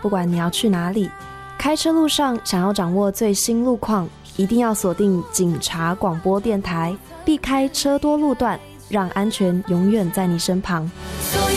不管你要去哪里，开车路上想要掌握最新路况，一定要锁定警察广播电台，避开车多路段，让安全永远在你身旁。